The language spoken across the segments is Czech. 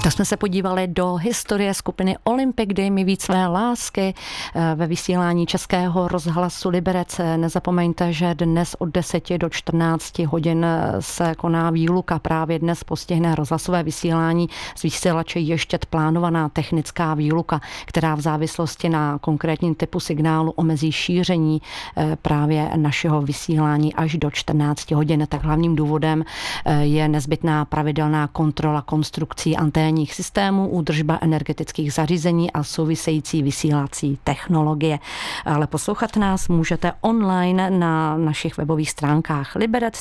Tak jsme se podívali do historie skupiny Olympic, kde mi víc své lásky ve vysílání Českého rozhlasu Liberec. Nezapomeňte, že dnes od 10 do 14 hodin se koná výluka. Právě dnes postihne rozhlasové vysílání z vysílače Ještěd plánovaná technická výluka, která v závislosti na konkrétním typu signálu omezí šíření právě našeho vysílání až do 14 hodin. Tak hlavním důvodem je nezbytná pravidelná kontrola konstrukcí anténních systémů, údržba energetických zařízení a související vysílací technologie. Ale poslouchat nás můžete online na našich webových stránkách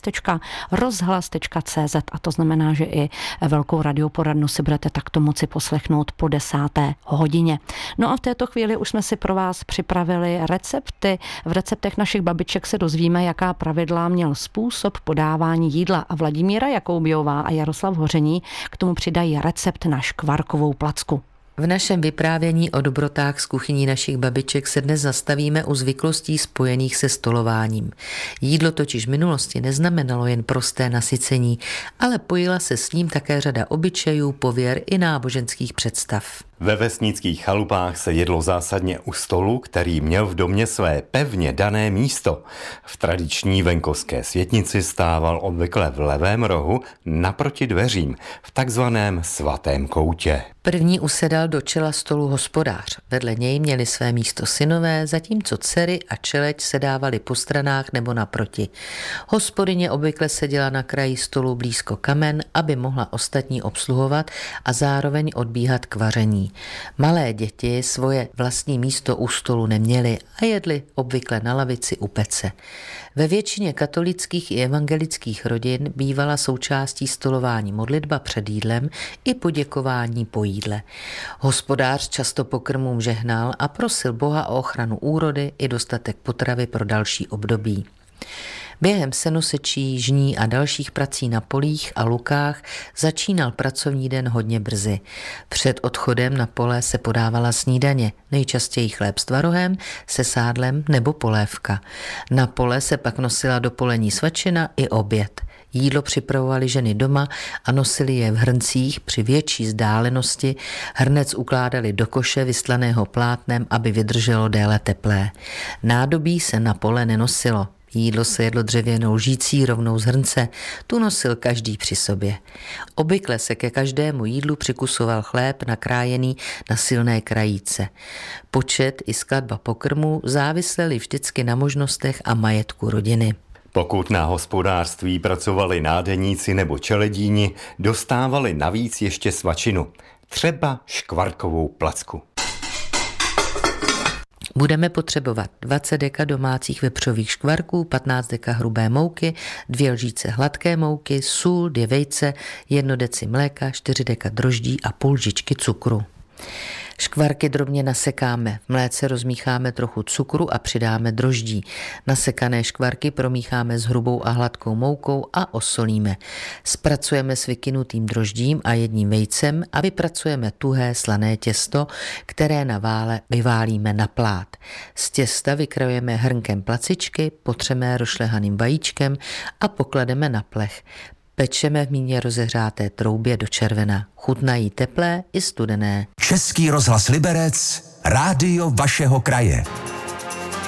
liberec.rozhlas.cz a to znamená, že i velkou radioporadnu si budete takto moci poslechnout po 10. hodině. No a v této chvíli už jsme si pro vás připravili recepty. V receptech našich babiček se dozvíme, jaká pravidla měl způsob podávání jídla a Vladimíra Jakoubiová a Jaroslav Hoření k tomu přidají recept na škvarkovou placku. V našem vyprávění o dobrotách z kuchyní našich babiček se dnes zastavíme u zvyklostí spojených se stolováním. Jídlo totiž v minulosti neznamenalo jen prosté nasycení, ale pojila se s ním také řada obyčejů, pověr i náboženských představ. Ve vesnických chalupách se jedlo zásadně u stolu, který měl v domě své pevně dané místo. V tradiční venkovské světnici stával obvykle v levém rohu naproti dveřím, v takzvaném svatém koutě. První usedal do čela stolu hospodář. Vedle něj měli své místo synové, zatímco dcery a čeleď sedávali po stranách nebo naproti. Hospodyně obvykle seděla na kraji stolu blízko kamen, aby mohla ostatní obsluhovat a zároveň odbíhat k vaření. Malé děti svoje vlastní místo u stolu neměly a jedli obvykle na lavici u pece. Ve většině katolických i evangelických rodin bývala součástí stolování modlitba před jídlem i poděkování po jídle. Hospodář často pokrmům žehnal a prosil Boha o ochranu úrody i dostatek potravy pro další období. Během senosečí, žní a dalších prací na polích a lukách začínal pracovní den hodně brzy. Před odchodem na pole se podávala snídaně, nejčastěji chléb s tvarohem, se sádlem nebo polévka. Na pole se pak nosila do polení svačina i oběd. Jídlo připravovaly ženy doma a nosily je v hrncích při větší vzdálenosti. Hrnec ukládali do koše vystlaného plátnem, aby vydrželo déle teplé. Nádobí se na pole nenosilo. Jídlo se jedlo dřevěnou lžící rovnou z hrnce, tu nosil každý při sobě. Obvykle se ke každému jídlu přikusoval chléb nakrájený na silné krajíce. Počet i skladba pokrmů závislely vždycky na možnostech a majetku rodiny. Pokud na hospodářství pracovali nádeníci nebo čeledíni, dostávali navíc ještě svačinu, třeba škvarkovou placku. Budeme potřebovat 20 deka domácích vepřových škvarků, 15 deka hrubé mouky, 2 lžíce hladké mouky, sůl, 2 vejce, 1 deci mléka, 4 deka droždí a půl lžičky cukru. Škvarky drobně nasekáme, v mléce rozmícháme trochu cukru a přidáme droždí. Nasekané škvarky promícháme s hrubou a hladkou moukou a osolíme. Zpracujeme s vykynutým droždím a 1 vejcem a vypracujeme tuhé slané těsto, které na vále vyválíme na plát. Z těsta vykrojeme hrnkem placičky, potřeme rošlehaným vajíčkem a poklademe na plech. Pečeme v míně rozehřáté troubě do červena. Chutnají teplé i studené. Český rozhlas Liberec, rádio vašeho kraje.